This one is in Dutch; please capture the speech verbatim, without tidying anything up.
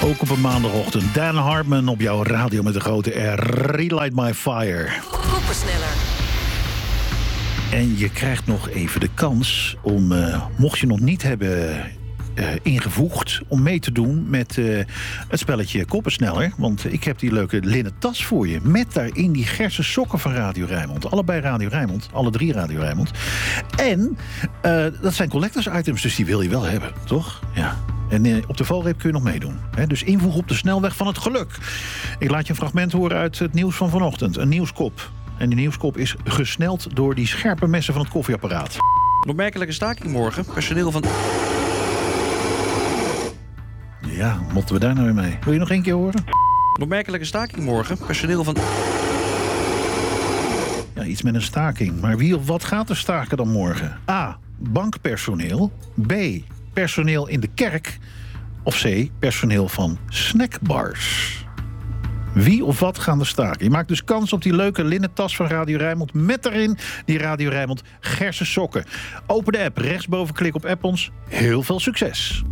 Ook op een maandagochtend. Dan Hartman op jouw radio met de grote R. Relight My Fire. Koppersneller. En je krijgt nog even de kans om, uh, mocht je nog niet hebben uh, ingevoegd, om mee te doen met uh, het spelletje Koppersneller. Want ik heb die leuke linnen tas voor je. Met daarin die Gerse sokken van Radio Rijnmond. Allebei Radio Rijnmond. Alle drie Radio Rijnmond. En uh, dat zijn collectors items, dus die wil je wel hebben, toch? Ja. En uh, op de valreep kun je nog meedoen. Hè? Dus invoeg op de snelweg van het geluk. Ik laat je een fragment horen uit het nieuws van vanochtend. Een nieuwskop. En die nieuwskop is gesneld door die scherpe messen van het koffieapparaat. Een opmerkelijke staking morgen. Personeel van... Ja, moeten we daar nou weer mee? Wil je nog één keer horen? Een opmerkelijke staking morgen. Personeel van... Ja, iets met een staking. Maar wie of wat gaat er staken dan morgen? A. Bankpersoneel. B. Personeel in de kerk. Of C. Personeel van snackbars. Wie of wat gaan er staken? Je maakt dus kans op die leuke linnen tas van Radio Rijnmond. Met daarin die Radio Rijnmond Gerse sokken. Open de app, rechtsboven klik op app ons. Heel veel succes.